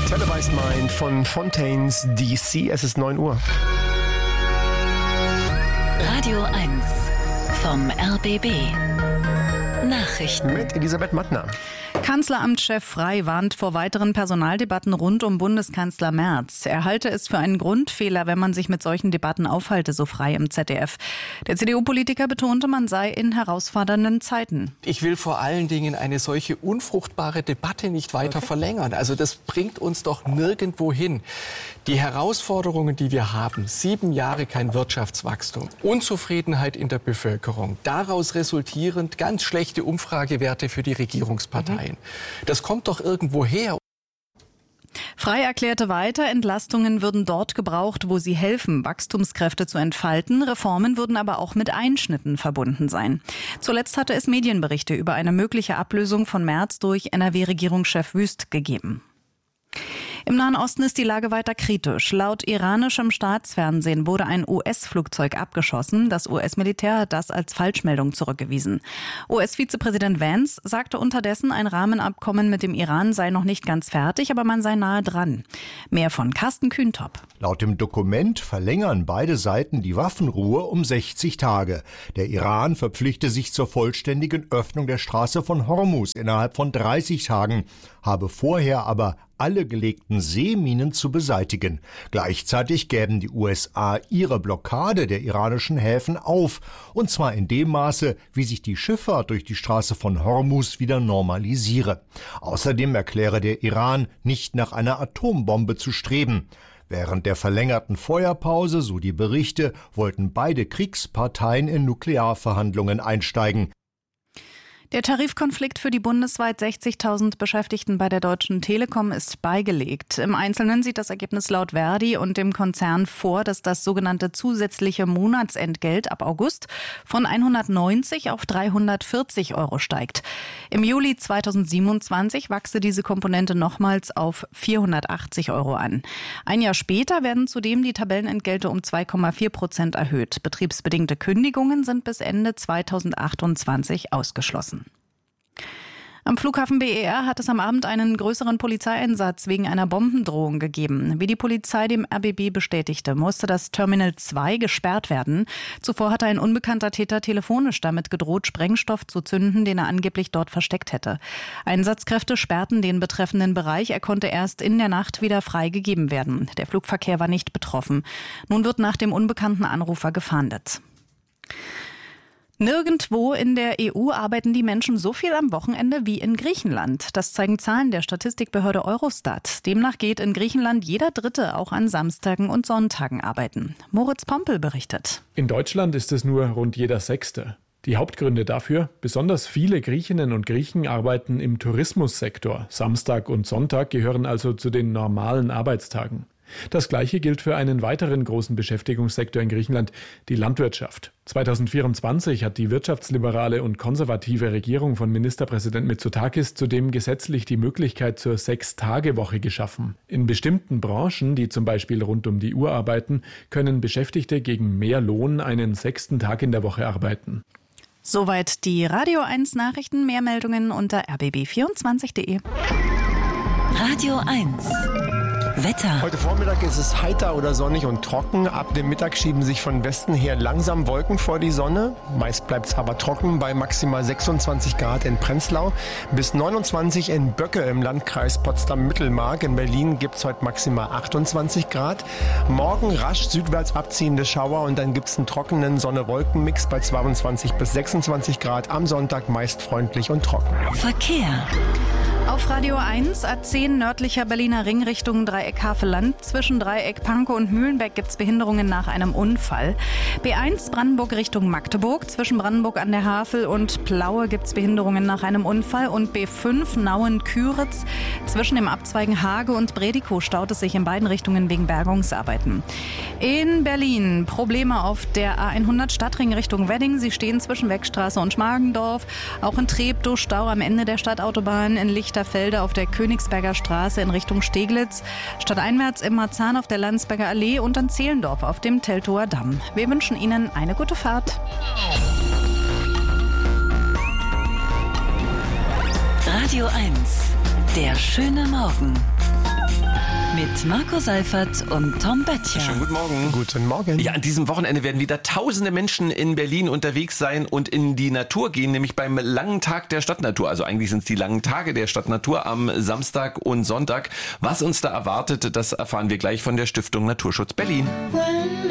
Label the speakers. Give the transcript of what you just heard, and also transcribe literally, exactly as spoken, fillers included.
Speaker 1: Televised Mind von Fontaines D C. Es ist neun Uhr.
Speaker 2: Radio eins vom R B B. Nachrichten
Speaker 1: Mit Elisabeth Mattner.
Speaker 3: Kanzleramtschef Frey warnt vor weiteren Personaldebatten rund um Bundeskanzler Merz. Er halte es für einen Grundfehler, wenn man sich mit solchen Debatten aufhalte, so Frey im Z D F. Der C D U-Politiker betonte, man sei in herausfordernden Zeiten.
Speaker 4: Ich will vor allen Dingen eine solche unfruchtbare Debatte nicht weiter okay. verlängern. Also das bringt uns doch nirgendwo hin. Die Herausforderungen, die wir haben, sieben Jahre kein Wirtschaftswachstum, Unzufriedenheit in der Bevölkerung, daraus resultierend ganz schlechte Umfragewerte für die Regierungsparteien. Mhm. Das kommt doch irgendwo her.
Speaker 3: Frey erklärte weiter, Entlastungen würden dort gebraucht, wo sie helfen, Wachstumskräfte zu entfalten. Reformen würden aber auch mit Einschnitten verbunden sein. Zuletzt hatte es Medienberichte über eine mögliche Ablösung von Merz durch N R W-Regierungschef Wüst gegeben. Im Nahen Osten ist die Lage weiter kritisch. Laut iranischem Staatsfernsehen wurde ein U S-Flugzeug abgeschossen. Das U S-Militär hat das als Falschmeldung zurückgewiesen. U S-Vizepräsident Vance sagte unterdessen, ein Rahmenabkommen mit dem Iran sei noch nicht ganz fertig, aber man sei nahe dran. Mehr von Carsten Kühntop.
Speaker 5: Laut dem Dokument verlängern beide Seiten die Waffenruhe um sechzig Tage. Der Iran verpflichte sich zur vollständigen Öffnung der Straße von Hormuz innerhalb von dreißig Tagen, habe vorher aber alle gelegten Seeminen zu beseitigen. Gleichzeitig gäben die U S A ihre Blockade der iranischen Häfen auf, und zwar in dem Maße, wie sich die Schifffahrt durch die Straße von Hormuz wieder normalisiere. Außerdem erkläre der Iran, nicht nach einer Atombombe zu streben. Während der verlängerten Feuerpause, so die Berichte, wollten beide Kriegsparteien in Nuklearverhandlungen einsteigen.
Speaker 3: Der Tarifkonflikt für die bundesweit sechzigtausend Beschäftigten bei der Deutschen Telekom ist beigelegt. Im Einzelnen sieht das Ergebnis laut Verdi und dem Konzern vor, dass das sogenannte zusätzliche Monatsentgelt ab August von hundertneunzig auf dreihundertvierzig Euro steigt. Im Juli zweitausendsiebenundzwanzig wachse diese Komponente nochmals auf vierhundertachtzig Euro an. Ein Jahr später werden zudem die Tabellenentgelte um zwei Komma vier Prozent erhöht. Betriebsbedingte Kündigungen sind bis Ende zweitausendachtundzwanzig ausgeschlossen. Am Flughafen B E R hat es am Abend einen größeren Polizeieinsatz wegen einer Bombendrohung gegeben. Wie die Polizei dem R B B bestätigte, musste das Terminal zwei gesperrt werden. Zuvor hatte ein unbekannter Täter telefonisch damit gedroht, Sprengstoff zu zünden, den er angeblich dort versteckt hätte. Einsatzkräfte sperrten den betreffenden Bereich. Er konnte erst in der Nacht wieder freigegeben werden. Der Flugverkehr war nicht betroffen. Nun wird nach dem unbekannten Anrufer gefahndet. Nirgendwo in der E U arbeiten die Menschen so viel am Wochenende wie in Griechenland. Das zeigen Zahlen der Statistikbehörde Eurostat. Demnach geht in Griechenland jeder Dritte auch an Samstagen und Sonntagen arbeiten. Moritz Pompel berichtet.
Speaker 6: In Deutschland ist es nur rund jeder Sechste. Die Hauptgründe dafür: besonders viele Griechinnen und Griechen arbeiten im Tourismussektor. Samstag und Sonntag gehören also zu den normalen Arbeitstagen. Das Gleiche gilt für einen weiteren großen Beschäftigungssektor in Griechenland, die Landwirtschaft. zweitausendvierundzwanzig hat die wirtschaftsliberale und konservative Regierung von Ministerpräsident Mitsotakis zudem gesetzlich die Möglichkeit zur Sechs-Tage-Woche geschaffen. In bestimmten Branchen, die zum Beispiel rund um die Uhr arbeiten, können Beschäftigte gegen mehr Lohn einen sechsten Tag in der Woche arbeiten.
Speaker 3: Soweit die Radio eins Nachrichten. Mehr Meldungen unter r b b vierundzwanzig punkt de.
Speaker 2: Radio eins Wetter.
Speaker 1: Heute Vormittag ist es heiter oder sonnig und trocken. Ab dem Mittag schieben sich von Westen her langsam Wolken vor die Sonne. Meist bleibt es aber trocken bei maximal sechsundzwanzig Grad in Prenzlau bis neunundzwanzig in Böcke im Landkreis Potsdam-Mittelmark. In Berlin gibt es heute maximal achtundzwanzig Grad. Morgen rasch südwärts abziehende Schauer und dann gibt es einen trockenen Sonne-Wolken-Mix bei zweiundzwanzig bis sechsundzwanzig Grad. Am Sonntag meist freundlich und trocken.
Speaker 2: Verkehr.
Speaker 3: Auf Radio eins, A zehn nördlicher Berliner Ring Richtung Dreieck Havelland. Zwischen Dreieck Pankow und Mühlenbeck gibt es Behinderungen nach einem Unfall. B eins Brandenburg Richtung Magdeburg. Zwischen Brandenburg an der Havel und Plaue gibt es Behinderungen nach einem Unfall. Und B fünf Nauen-Küritz. Zwischen dem Abzweigen Hage und Bredikow staut es sich in beiden Richtungen wegen Bergungsarbeiten. In Berlin Probleme auf der A hundert Stadtring Richtung Wedding. Sie stehen zwischen Wegstraße und Schmargendorf. Auch in Treptow Stau am Ende der Stadtautobahn. In Lichterfelde auf der Königsberger Straße in Richtung Steglitz. Stadteinwärts im Marzahn auf der Landsberger Allee und in Zehlendorf auf dem Teltower Damm. Wir wünschen Ihnen eine gute Fahrt.
Speaker 2: Radio eins, der schöne Morgen. Mit Marco Seifert und Tom Böttcher.
Speaker 7: Schönen guten Morgen.
Speaker 1: Guten Morgen.
Speaker 7: Ja, an diesem Wochenende werden wieder tausende Menschen in Berlin unterwegs sein und in die Natur gehen, nämlich beim langen Tag der Stadtnatur. Also eigentlich sind es die langen Tage der Stadtnatur am Samstag und Sonntag. Was uns da erwartet, das erfahren wir gleich von der Stiftung Naturschutz Berlin.